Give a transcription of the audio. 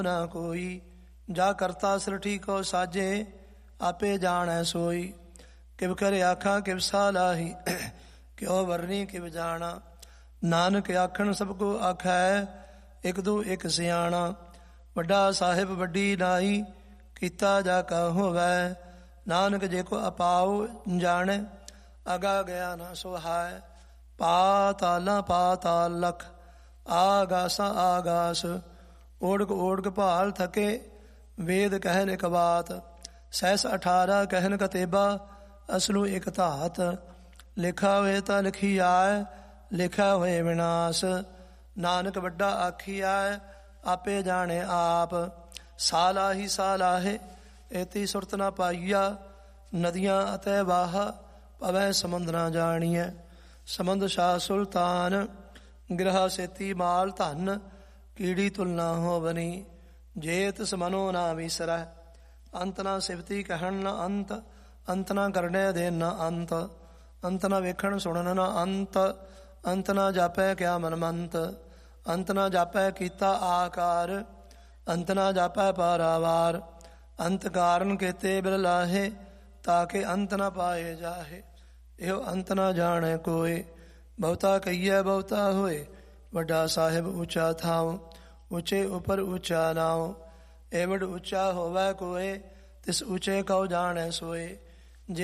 ਨਾ ਕੋਈ, ਜਾ ਕਰਤਾ ਸ੍ਰਿਸ਼ਟੀ ਕੋ ਸਾਜੇ, ਆਪੇ ਜਾਣੈ ਸੋਈ। ਕਿਵ ਕਰ ਆਖਾਂ ਕਿਵ ਸਾਲਾਹੀ, ਕਿਉ ਵਰਨੀ ਕਿਵ ਜਾਣਾ। ਨਾਨਕ ਆਖਣ ਸਭ ਕੋ ਆਖੈ, ਇਕ ਦੂ ਇਕ ਸਿਆਣਾ। ਵੱਡਾ ਸਾਹਿਬ ਵੱਡੀ ਨਾਈ, ਕੀਤਾ ਜਾ ਕਾ ਹੋਵੈ। ਨਾਨਕ ਜੇ ਕੋ ਅਪਾਉ ਜਾਣੈ, ਅਗਾ ਗਿਆ ਨਾ ਸੁਹਾਇ। ਪਾਤਾਲਾਂ ਪਾਤਾਲ ਲਖ, ਆਗਾਸਾਂ ਆਗਾਸ। ਓੜਕ ਓੜਕ ਭਾਲ ਥਕੇ, ਵੇਦ ਕਹਿਨ ਇਕ ਬਾਤ। ਸਹਿਸ 18 ਕਹਿਨ ਕਤੇਬਾ, ਅਸਲੂ ਇਕ ਧਾਤ। ਲਿਖਾ ਹੋਏ ਤਾਂ ਲਿਖੀ ਆਏ, ਲਿਖਾ ਹੋਏ ਵਿਨਾਸ਼। ਨਾਨਕ ਵੱਡਾ ਆਖੀਐ, ਆਪੇ ਜਾਣੇ ਆਪ। ਸਾਲਾਹੀ ਸਾਲਾਹੇ, ਏਤੀ ਸੁਰਤ ਨਾ ਪਾਈਆ। ਨਦੀਆਂ ਅਤੇ ਵਾਹ, ਪਵੈ ਸਮੁੰਦ ਨਾ ਜਾਣੀਐ। ਸਮੁੰਦ ਸ਼ਾਹ ਸੁਲਤਾਨ, ਗ੍ਰਹ ਸੇਤੀ ਮਾਲ ਧਨ। ਕੀੜੀ ਤੁਲਨਾ ਹੋਵਨੀ, ਜੇ ਤਿਸ ਮਨੋ ਨਾ ਵਿਸਰੈ। ਅੰਤ ਨਾ ਸਿਫਤੀ ਕਹਿਣ ਨਾ ਅੰਤ, ਅੰਤ ਨਾ ਕਰਨੇ ਦੇ ਨਾ ਅੰਤ। ਅੰਤ ਨਾ ਵੇਖਣ ਸੁਣਨ ਨਾ ਅੰਤ, ਅੰਤ ਨਾ ਜਾਪੈ ਕਿਆ ਮਨਮੰਤ। ਅੰਤ ਨਾ ਜਾਪੈ ਕੀਤਾ ਆਕਾਰ, ਅੰਤ ਨਾ ਜਾਪੈ ਪਾਰਾਵਾਰ। ਅੰਤ ਕਾਰਨ ਕੇਤੇ ਬਿਲ ਲਾਹੇ, ਤਾਕੇ ਅੰਤ ਨਾ ਪਾਏ ਜਾਹੇ। ਇਹੋ ਅੰਤ ਨਾ ਜਾਣੈ ਕੋਇ, ਬਹੁਤਾ ਕਹੀਐ ਬਹੁਤਾ ਹੋਏ। ਵੱਡਾ ਸਾਹਿਬ ਉੱਚਾ ਥਾਉ, ਉੱਚੇ ਉਪਰ ਉੱਚਾ ਨਾਉ। ਏਵੜ ਉੱਚਾ ਹੋਵੈ ਕੋਇ, ਤਿਸ ਉੱਚੇ ਕਉ ਜਾਣੈ ਸੋਏ।